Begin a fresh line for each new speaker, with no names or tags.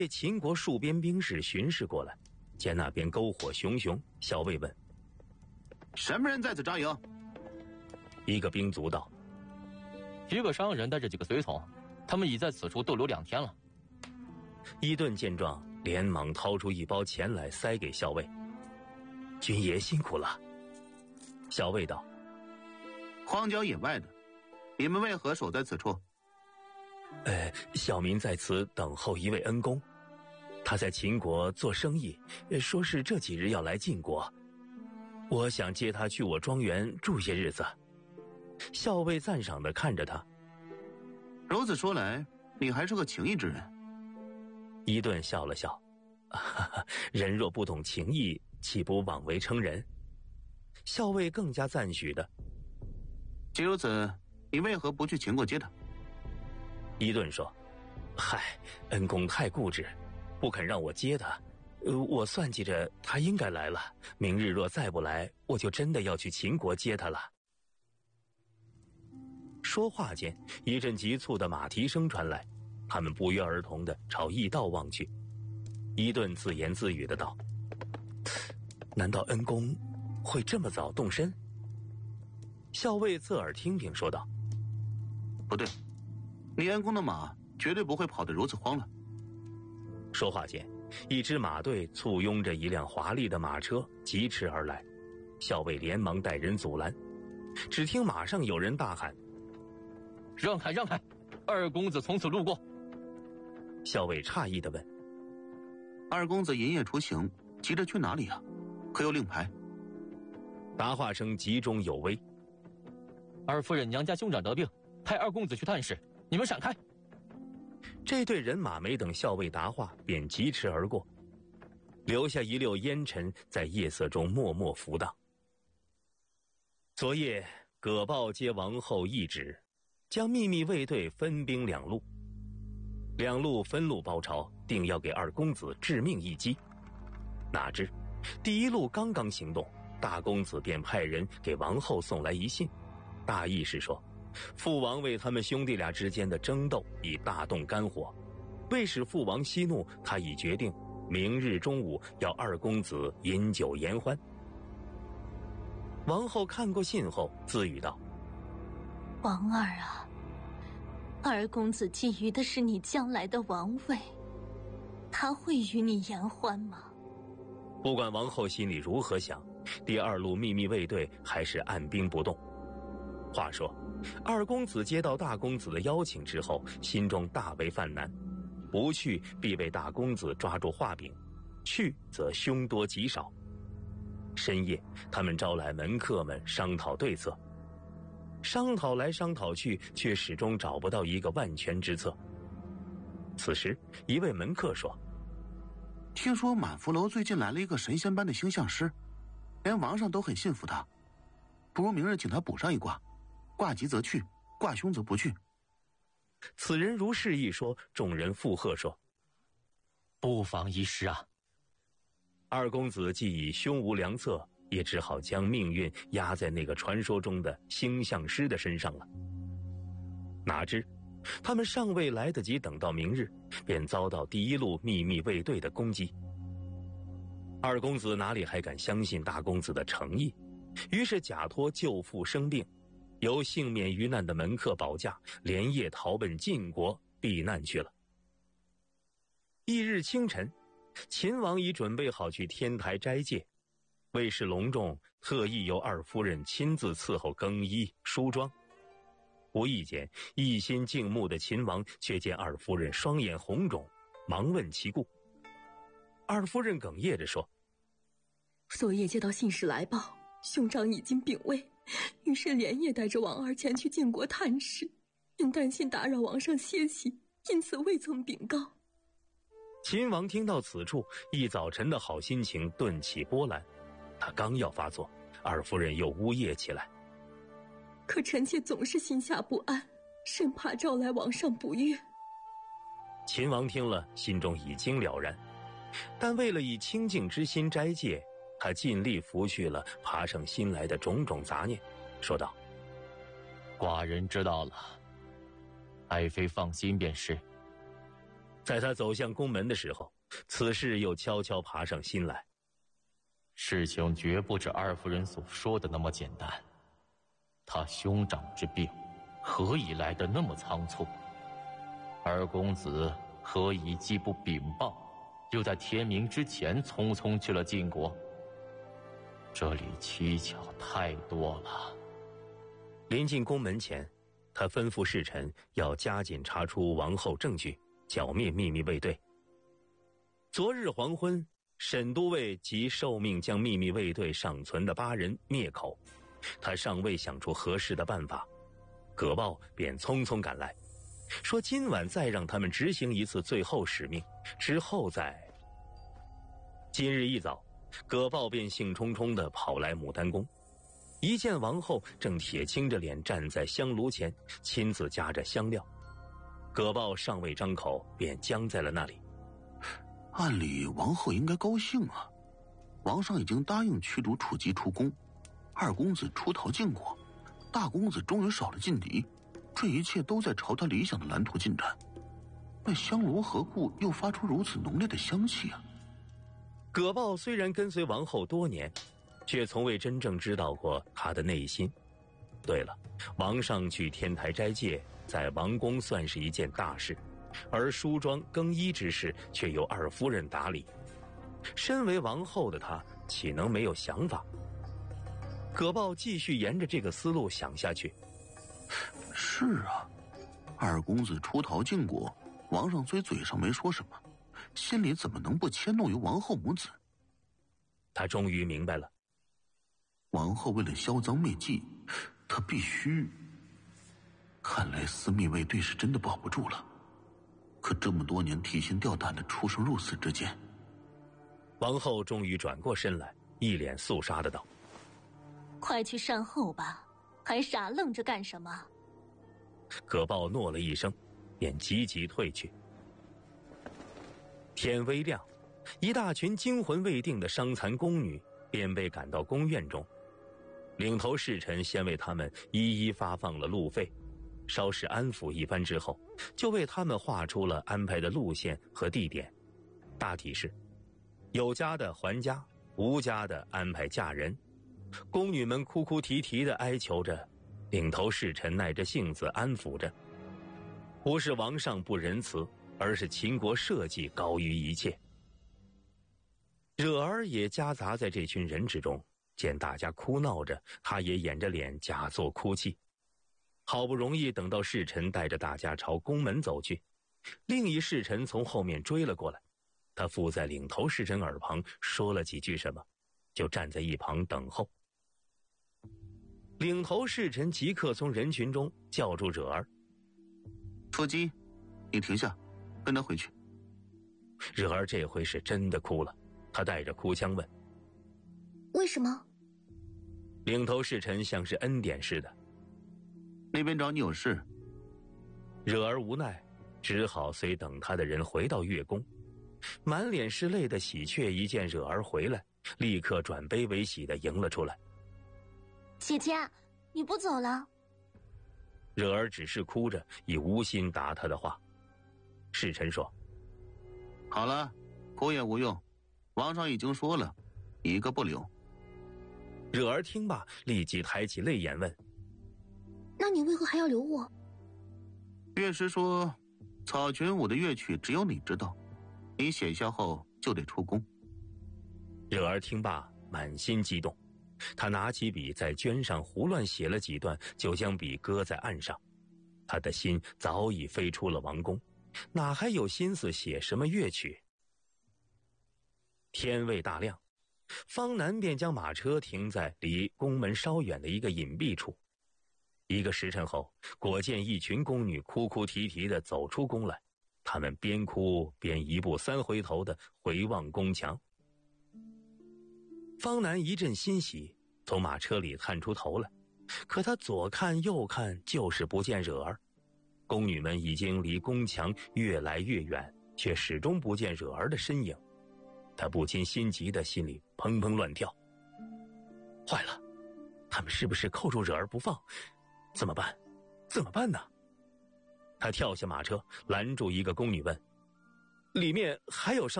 被秦国戍边兵士巡视过来，见那边篝火熊熊，校尉问：“
什么人在此扎营？”
一个兵卒道：“
一个商人带着几个随从，他们已在此处逗留2天了。”
伊顿见状，连忙掏出一包钱来塞给校尉：“军爷辛苦了。”校尉道：“
荒郊野外的，你们为何守在此处？”
小民在此等候一位恩公，他在秦国做生意，说是这几日要来晋国，我想接他去我庄园住些日子。”校尉赞赏地看着他：“
如此说来，你还是个情义之人。”
伊顿笑了笑：“人若不懂情义，岂不枉为称人？”校尉更加赞许的：“
既如此，你为何不去秦国接他？”
伊顿说：“嗨，恩公太固执，不肯让我接他。我算计着他应该来了，明日若再不来，我就真的要去秦国接他了。”说话间，一阵急促的马蹄声传来，他们不约而同地朝驿道望去。伊顿自言自语的道：“难道恩公会这么早动身？”校尉侧耳听听，说道：“
不对，你恩公的马绝对不会跑得如此慌乱。”
说话间，一支马队簇拥着一辆华丽的马车疾驰而来，校尉连忙带人阻拦。只听马上有人大喊：“
让开让开，二公子从此路过。”
校尉诧异地问：“
二公子银夜出行，急着去哪里啊？可有令牌？”
答话声急中有威：“
二夫人娘家兄长得病，派二公子去探视，你们闪开。”
这队人马没等校尉答话，便疾驰而过，留下一溜烟尘在夜色中默默浮荡。昨夜葛豹接王后懿旨，将秘密卫队分兵2路，2路分路包抄，定要给二公子致命一击。哪知第1路刚刚行动，大公子便派人给王后送来一信，大意是说父王为他们兄弟俩之间的争斗已大动肝火，为使父王息怒，他已决定明日中午要二公子饮酒言欢。王后看过信后自语道：“
王二啊，二公子觊觎的是你将来的王位，他会与你言欢吗？”
不管王后心里如何想，第2路秘密卫队还是按兵不动。话说二公子接到大公子的邀请之后，心中大为犯难，不去必被大公子抓住画柄，去则凶多吉少。深夜他们招来门客们商讨对策，商讨来商讨去，却始终找不到一个万全之策。此时一位门客说：“
听说满福楼最近来了一个神仙般的星象师，连王上都很信服他，不如明日请他卜上一卦，卦吉则去，卦凶则不去。”
此人如是一说，众人附和说：“
不妨一试啊。”
二公子既已胸无良策，也只好将命运压在那个传说中的星象师的身上了。哪知他们尚未来得及等到明日，便遭到第1路秘密卫队的攻击。二公子哪里还敢相信大公子的诚意，于是假托舅父生病，由幸免于难的门客保驾，连夜逃奔晋国避难去了。翌日清晨，秦王已准备好去天台斋戒，为示隆重，特意由二夫人亲自伺候更衣梳妆。无意间，一心静穆的秦王却见二夫人双眼红肿，忙问其故。二夫人哽咽着说：“
昨夜接到信使来报，兄长已经病危，于是连夜带着王二前去晋国探视，因担心打扰王上歇息，因此未曾禀告。”
秦王听到此处，一早晨的好心情顿起波澜。他刚要发作，二夫人又呜咽起来：“
可臣妾总是心下不安，生怕招来王上不悦。”
秦王听了，心中已经了然，但为了以清净之心斋戒，他尽力拂去了爬上心来的种种杂念，说道：“
寡人知道了，爱妃放心便是。”
在他走向宫门的时候，此事又悄悄爬上心来。
事情绝不止二夫人所说的那么简单。他兄长之病，何以来得那么仓促？二公子何以既不禀报，又在天明之前匆匆去了晋国？这里蹊跷太多了。
临近宫门前，他吩咐侍臣要加紧查出王后证据，剿灭秘密卫队。昨日黄昏，沈都尉即受命将秘密卫队尚存的8人灭口，他尚未想出合适的办法，葛豹便匆匆赶来，说今晚再让他们执行一次最后使命，之后再……今日一早，葛豹便兴冲冲地跑来牡丹宫，一见王后正铁青着脸站在香炉前，亲自夹着香料，葛豹尚未张口，便僵在了那里。
按理王后应该高兴啊，王上已经答应驱逐楚姬出宫，二公子出逃晋国，大公子终于少了劲敌，这一切都在朝他理想的蓝图进展。那香炉何故又发出如此浓烈的香气啊？
葛豹虽然跟随王后多年，却从未真正知道过他的内心。对了，王上去天台斋戒，在王宫算是一件大事，而梳妆更衣之事却由二夫人打理。身为王后的她，岂能没有想法？葛豹继续沿着这个思路想下去。
是啊，二公子出逃晋国，王上虽嘴上没说什么，心里怎么能不迁怒于王后母子？
他终于明白了，
王后为了销赃灭迹，她必须……看来私密卫队是真的保不住了。可这么多年提心吊胆的出生入死之间……
王后终于转过身来，一脸肃杀的道：“
快去善后吧，还傻愣着干什么？”
葛豹诺了一声，便急急退去。天微亮，一大群惊魂未定的伤残宫女便被赶到宫院中，领头侍臣先为他们一一发放了路费，稍事安抚一番之后，就为他们画出了安排的路线和地点，大体是有家的还家，无家的安排嫁人。宫女们哭哭啼啼地哀求着，领头侍臣耐着性子安抚着。不是王上不仁慈，而是秦国社稷高于一切。惹儿也夹杂在这群人之中，见大家哭闹着，他也掩着脸假作哭泣。好不容易等到侍臣带着大家朝宫门走去，另一侍臣从后面追了过来，他附在领头侍臣耳旁说了几句什么，就站在一旁等候。领头侍臣即刻从人群中叫住惹儿：“
出姬，你停下，跟他回去。”
惹儿这回是真的哭了，他带着哭腔问：“
为什么？”
领头侍臣像是恩典似的：“
那边找你有事。”
惹儿无奈，只好随等他的人回到月宫。满脸是泪的喜鹊一见惹儿回来，立刻转悲为喜地迎了出来：“
姐姐，你不走了？”
惹儿只是哭着，已无心答他的话。侍臣说：“
好了，哭也无用，王上已经说了，一个不留。”
惹儿听罢，立即抬起泪眼问：“
那你为何还要留我？”
乐师说，草裙舞的乐曲只有你知道，你写下后就得出宫。
惹儿听罢，满心激动，他拿起笔在绢上胡乱写了几段，就将笔搁在案上。他的心早已飞出了王宫，哪还有心思写什么乐曲？天未大亮，方南便将马车停在离宫门稍远的一个隐蔽处。一个时辰后，果见一群宫女哭哭啼啼地走出宫来，她们边哭边一步三回头地回望宫墙。方南一阵欣喜，从马车里探出头来，可他左看右看，就是不见惹儿。宫女们已经离宫墙越来越远，却始终不见惹儿的身影。他不禁心急的心里砰砰乱跳。坏了，他们是不是扣住惹儿不放？怎么办？怎么办呢？他跳下马车，拦住一个宫女问：“ 里面还有伤。